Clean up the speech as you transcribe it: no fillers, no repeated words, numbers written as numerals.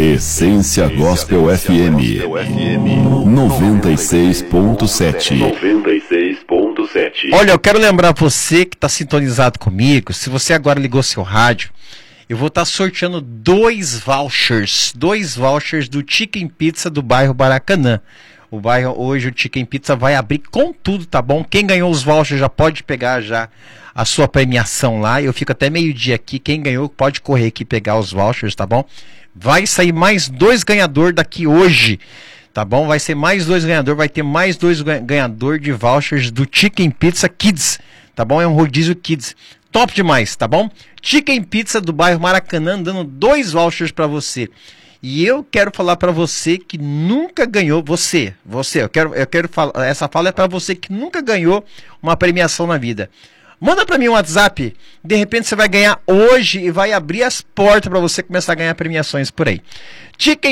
Essência Gospel FM 96.7. Olha, eu quero lembrar você que está sintonizado comigo, se você agora ligou seu rádio, eu vou estar sorteando dois vouchers do Chicken Pizza do bairro Maracanã. O bairro hoje, o Chicken Pizza vai abrir com tudo, tá bom? Quem ganhou os vouchers já pode pegar já a sua premiação lá. Eu fico até meio-dia aqui. Quem ganhou pode correr aqui e pegar os vouchers, tá bom? Vai sair mais dois ganhadores daqui hoje, tá bom? Vai ser mais dois ganhadores, vai ter mais dois ganhadores de vouchers do Chicken Pizza Kids, tá bom? É um rodízio Kids. Top demais, tá bom? Chicken Pizza do bairro Maracanã dando dois vouchers para você. E eu quero falar para você que nunca ganhou, eu quero falar, essa fala é para você que nunca ganhou uma premiação na vida. Manda para mim um WhatsApp, de repente você vai ganhar hoje e vai abrir as portas para você começar a ganhar premiações por aí. Chicken